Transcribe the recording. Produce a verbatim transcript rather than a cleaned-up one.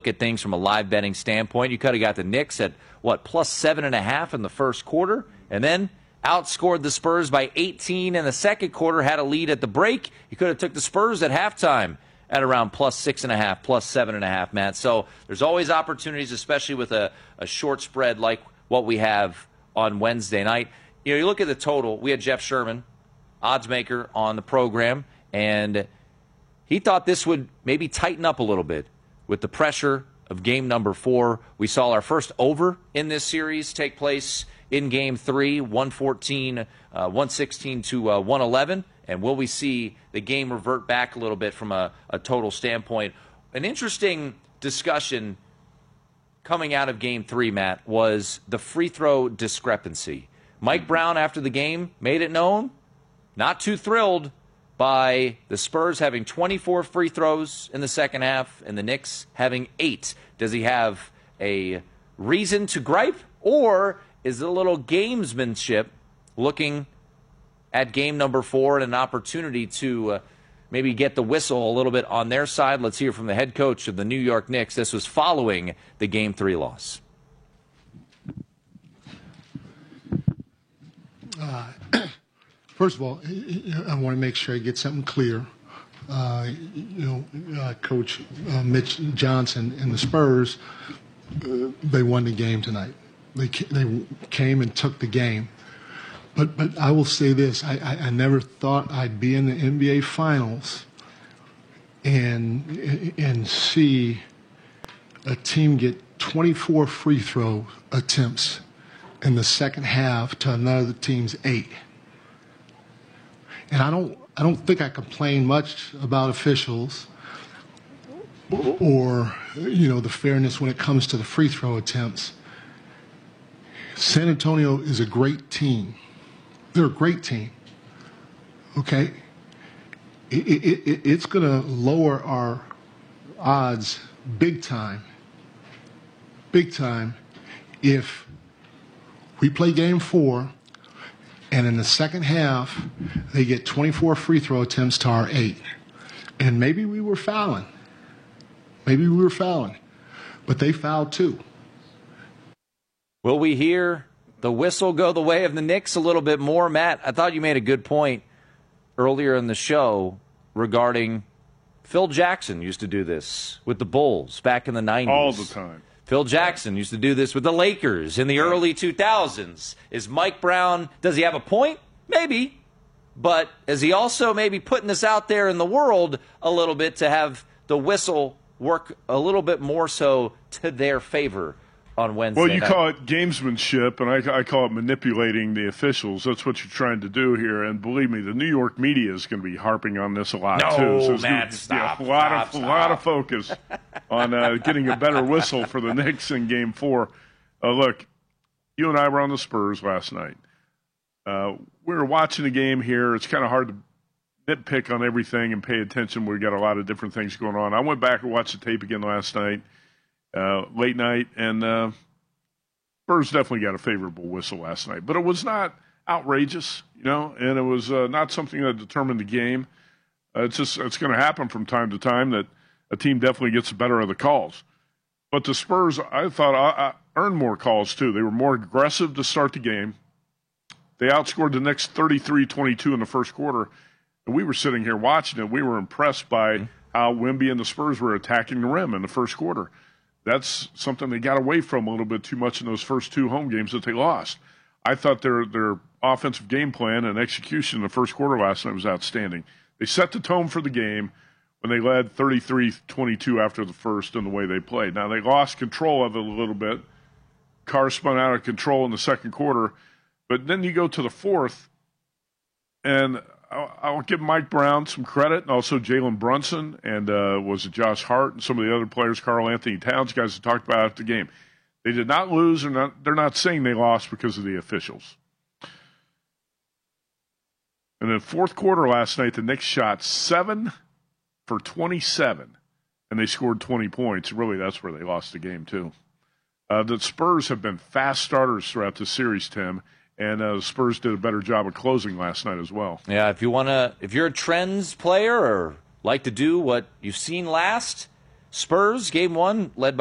at things from a live betting standpoint, you could have got the Knicks at, what, plus seven and a half in the first quarter, and then outscored the Spurs by eighteen in the second quarter, had a lead at the break. You could have took the Spurs at halftime at around plus six and a half, plus seven and a half, Matt. So there's always opportunities, especially with a, a short spread like what we have on Wednesday night. You know, you look at the total. We had Jeff Sherman, odds maker, on the program, and he thought this would maybe tighten up a little bit with the pressure of game number four. We saw our first over in this series take place in game three, one fourteen, uh, one sixteen to uh, one eleven. And will we see the game revert back a little bit from a, a total standpoint? An interesting discussion coming out of game three, Matt, was the free throw discrepancy. Mike Brown, after the game, made it known, not too thrilled by the Spurs having twenty-four free throws in the second half and the Knicks having eight. Does he have a reason to gripe, or is it a little gamesmanship looking at game number four and an opportunity to uh, maybe get the whistle a little bit on their side? Let's hear from the head coach of the New York Knicks. This was following the game three loss. Uh, first of all, I want to make sure I get something clear. Uh, you know, uh, Coach uh, Mitch Johnson and the Spurs, uh, they won the game tonight. They they came and took the game. But but I will say this: I, I, I never thought I'd be in the N B A Finals and and see a team get twenty-four free throw attempts in the second half to another team's eight. And I don't I don't think I complain much about officials or you know the fairness when it comes to the free throw attempts. San Antonio is a great team. They're a great team, okay? It, it, it, it's going to lower our odds big time, big time, if we play game four and in the second half they get twenty-four free throw attempts to our eight. And maybe we were fouling. Maybe we were fouling. But they fouled too. Will we hear the whistle go the way of the Knicks a little bit more? Matt, I thought you made a good point earlier in the show regarding Phil Jackson used to do this with the Bulls back in the nineties. All the time. Phil Jackson used to do this with the Lakers in the early two thousands. Is Mike Brown, does he have a point? Maybe. But is he also maybe putting this out there in the world a little bit to have the whistle work a little bit more so to their favor on Wednesday Well, you night? call it gamesmanship, and I, I call it manipulating the officials. That's what you're trying to do here. And believe me, the New York media is going to be harping on this a lot, no, too. So Matt, gonna, stop, yeah, a lot stop, of stop. a lot of focus on uh, getting a better whistle for the Knicks in Game Four. Uh, look, you and I were on the Spurs last night. Uh, we were watching the game here. It's kind of hard to nitpick on everything and pay attention. We've got a lot of different things going on. I went back and watched the tape again last night, uh, late night, and uh, Spurs definitely got a favorable whistle last night. But it was not outrageous, you know, and it was uh, not something that determined the game. Uh, it's just it's going to happen from time to time that a team definitely gets the better of the calls. But the Spurs, I thought, I, I earned more calls, too. They were more aggressive to start the game. They outscored the Knicks thirty-three twenty-two in the first quarter. And we were sitting here watching it. We were impressed by how Wemby and the Spurs were attacking the rim in the first quarter. That's something they got away from a little bit too much in those first two home games that they lost. I thought their their offensive game plan and execution in the first quarter last night was outstanding. They set the tone for the game when they led thirty-three twenty-two after the first and the way they played. Now, they lost control of it a little bit. Carr spun out of control in the second quarter. But then you go to the fourth, and I'll, I'll give Mike Brown some credit, and also Jalen Brunson, and uh, was it Josh Hart, and some of the other players, Karl Anthony Towns, guys that talked about after the game. They did not lose, and not, they're not saying they lost because of the officials. And then fourth quarter last night, the Knicks shot seven for twenty-seven, and they scored twenty points. Really, that's where they lost the game, too. Uh, the Spurs have been fast starters throughout the series, Tim. And uh, the Spurs did a better job of closing last night as well. Yeah, if you want to, if you're a trends player or like to do what you've seen last, Spurs, game one, led by